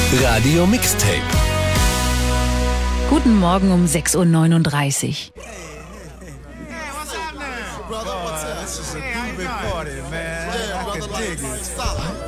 Radio Mixtape. Guten Morgen um 6:39 Uhr. Brother, what's up? This is a big party, man. I can dig it.